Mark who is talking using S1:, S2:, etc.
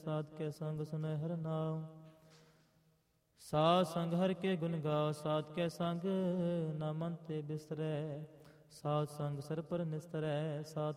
S1: ਸਾਧ ਕੇ ਸੰਗ ਸੁਨੈ ਹਰਿ ਨਾਮ। ਸਾਧ ਸੰਗ ਹਰਿ ਕੇ ਗੁਣ ਗਾਓ, ਸਾਧ ਕੇ ਸੰਗ ਨਾ ਮਨ ਤੇ ਬਿਸਰੈ। ਸਾਧ ਸੰਗ ਸਰ ਪਰ ਨਿਸਤਰੈ, ਸਾਧ